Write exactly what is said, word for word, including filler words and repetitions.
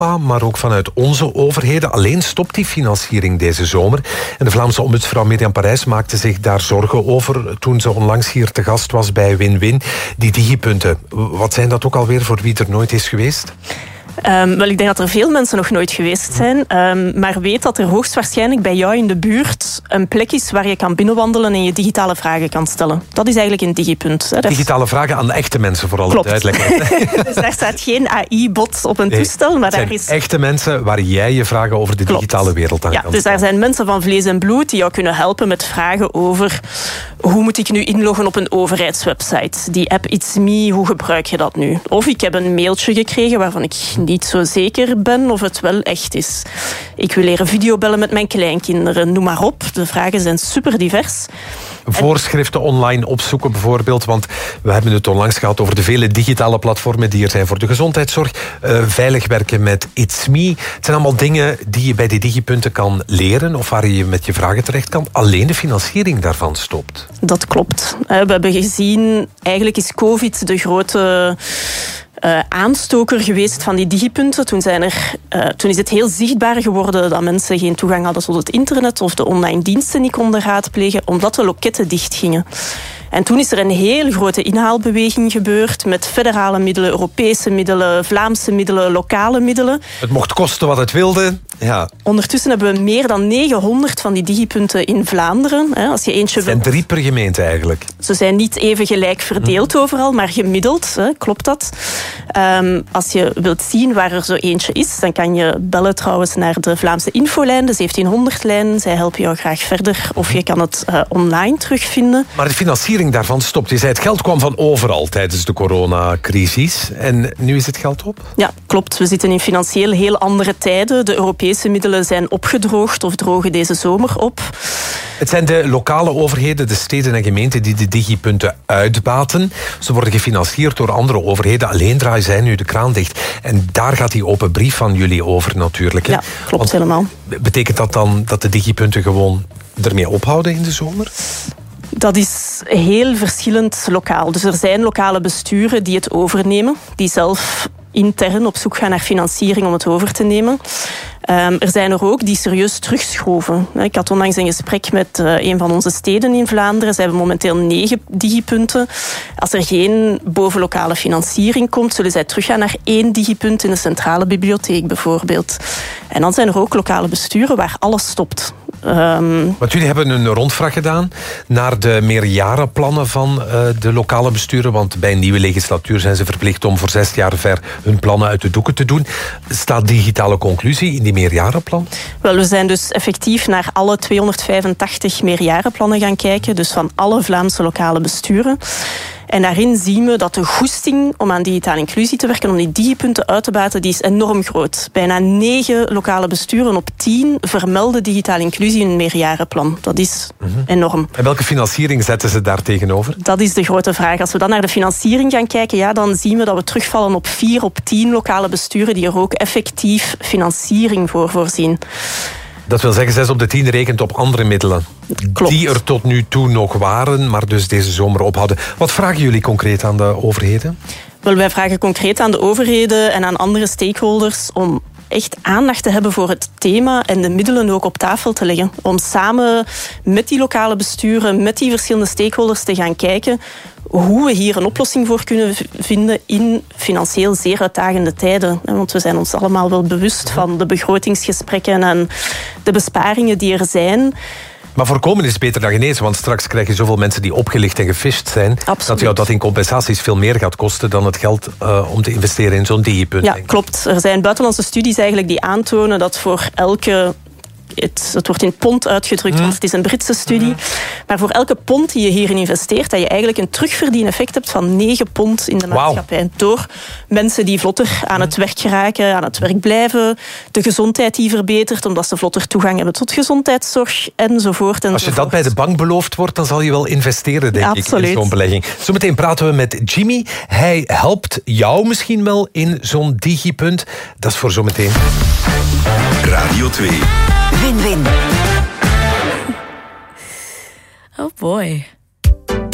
Europa, maar ook vanuit onze overheden. Alleen stopt die financiering deze zomer. En de Vlaamse ombudsvrouw Mirjam Parijs maakte zich daar zorgen over toen ze onlangs hier te gast was bij Win-Win. Die digipunten, wat zijn dat ook alweer voor wie er nooit is geweest? Um, wel, ik denk dat er veel mensen nog nooit geweest zijn. Um, maar weet dat er hoogstwaarschijnlijk bij jou in de buurt een plek is waar je kan binnenwandelen en je digitale vragen kan stellen. Dat is eigenlijk een digipunt. Hè. Digitale vragen aan echte mensen, vooral Klopt. het uitleggen. Dus daar staat geen A I-bot op een Nee, toestel. Maar het zijn daar is... echte mensen waar jij je vragen over de Klopt. digitale wereld aan ja, kan dus daar stellen. zijn mensen van vlees en bloed die jou kunnen helpen met vragen over hoe moet ik nu inloggen op een overheidswebsite. Die app It's Me, hoe gebruik je dat nu? Of ik heb een mailtje gekregen waarvan ik niet zo zeker ben of het wel echt is. Ik wil leren videobellen met mijn kleinkinderen. Noem maar op. De vragen zijn super divers. Voorschriften online opzoeken bijvoorbeeld, want we hebben het onlangs gehad over de vele digitale platformen die er zijn voor de gezondheidszorg. Uh, veilig werken met It's Me. Het zijn allemaal dingen die je bij die digipunten kan leren of waar je met je vragen terecht kan. Alleen de financiering daarvan stopt. Dat klopt. We hebben gezien, eigenlijk is COVID de grote Uh, aanstoker geweest van die digipunten. Toen, zijn er, uh, toen is het heel zichtbaar geworden dat mensen geen toegang hadden tot het internet of de online diensten niet konden raadplegen, omdat de loketten dichtgingen. En toen is er een heel grote inhaalbeweging gebeurd met federale middelen, Europese middelen, Vlaamse middelen, lokale middelen. Het mocht kosten wat het wilde. Ja. Ondertussen hebben we meer dan negenhonderd van die digipunten in Vlaanderen. Als je eentje Het zijn drie per gemeente eigenlijk. Ze zijn niet even gelijk verdeeld overal, maar gemiddeld, hè, klopt dat. Um, als je wilt zien waar er zo eentje is, dan kan je bellen trouwens naar de Vlaamse infolijn, de zeventienhonderd-lijn. Zij helpen jou graag verder, of je kan het uh, online terugvinden. Maar de financiering daarvan stopt. Je zei het geld kwam van overal tijdens de coronacrisis. En nu is het geld op? Ja, klopt. We zitten in financieel heel andere tijden. De Europese middelen zijn opgedroogd of drogen deze zomer op. Het zijn de lokale overheden, de steden en gemeenten die de digipunten uitbaten. Ze worden gefinancierd door andere overheden. Alleen draaien zij nu de kraan dicht. En daar gaat die open brief van jullie over natuurlijk. Hè? Ja, klopt. Want helemaal. Betekent dat dan dat de digipunten gewoon ermee ophouden in de zomer? Dat is heel verschillend lokaal. Dus er zijn lokale besturen die het overnemen, die zelf intern op zoek gaan naar financiering om het over te nemen. Um, er zijn er ook die serieus terugschroeven. Ik had onlangs een gesprek met uh, een van onze steden in Vlaanderen. Ze hebben momenteel negen digipunten. Als er geen bovenlokale financiering komt, zullen zij teruggaan naar één digipunt in de centrale bibliotheek bijvoorbeeld. En dan zijn er ook lokale besturen waar alles stopt. Um... Want jullie hebben een rondvraag gedaan naar de meerjarenplannen van uh, de lokale besturen. Want bij een nieuwe legislatuur zijn ze verplicht om voor zes jaar ver hun plannen uit de doeken te doen. Staat digitale conclusie in die meerjarenplan? Wel, we zijn dus effectief naar alle tweehonderdvijfentachtig meerjarenplannen gaan kijken. Dus van alle Vlaamse lokale besturen. En daarin zien we dat de goesting om aan digitale inclusie te werken, om die digipunten uit te baten, die is enorm groot. Bijna negen lokale besturen op tien vermelden digitale inclusie in een meerjarenplan. Dat is mm-hmm. enorm. En welke financiering zetten ze daar tegenover? Dat is de grote vraag. Als we dan naar de financiering gaan kijken, ja, dan zien we dat we terugvallen op vier op tien lokale besturen die er ook effectief financiering voor voorzien. Dat wil zeggen, zes op de tien rekent op andere middelen. Klopt. Die er tot nu toe nog waren, maar dus deze zomer ophouden. Wat vragen jullie concreet aan de overheden? Wel, wij vragen concreet aan de overheden en aan andere stakeholders om echt aandacht te hebben voor het thema en de middelen ook op tafel te leggen. Om samen met die lokale besturen, met die verschillende stakeholders te gaan kijken hoe we hier een oplossing voor kunnen vinden in financieel zeer uitdagende tijden. Want we zijn ons allemaal wel bewust van de begrotingsgesprekken en de besparingen die er zijn. Maar voorkomen is beter dan genezen, want straks krijg je zoveel mensen die opgelicht en gefisht zijn, Absoluut. dat jou dat in compensaties veel meer gaat kosten dan het geld uh, om te investeren in zo'n digipunt. Ja, klopt. Er zijn buitenlandse studies eigenlijk die aantonen dat voor elke... Het, het wordt in pond uitgedrukt, mm. want het is een Britse studie. Mm. Maar voor elke pond die je hierin investeert, dat je eigenlijk een terugverdieneffect hebt van negen pond in de maatschappij. Wow. Door mensen die vlotter aan mm. het werk geraken, aan het werk blijven, de gezondheid die verbetert, omdat ze vlotter toegang hebben tot gezondheidszorg, enzovoort. enzovoort. Als je dat bij de bank beloofd wordt, dan zal je wel investeren, denk Absoluut. ik, in zo'n belegging. Zometeen praten we met Jimmy. Hij helpt jou misschien wel in zo'n digipunt. Dat is voor zometeen. Radio twee. Win-win. Oh boy.